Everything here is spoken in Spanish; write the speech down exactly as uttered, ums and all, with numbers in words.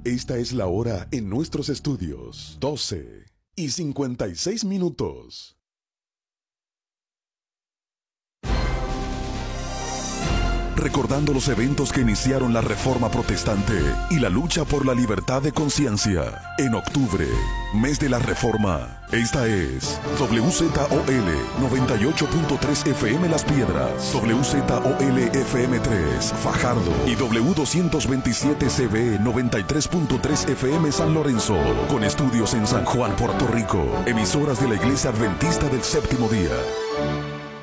Esta es la hora en nuestros estudios. doce y cincuenta y seis minutos. Recordando los eventos que iniciaron la Reforma Protestante y la lucha por la libertad de conciencia. En octubre, mes de la Reforma, esta es W Z O L noventa y ocho punto tres F M Las Piedras, W Z O L F M tres Fajardo y W doscientos veintisiete C B noventa y tres punto tres F M San Lorenzo, con estudios en San Juan, Puerto Rico, emisoras de la Iglesia Adventista del Séptimo Día.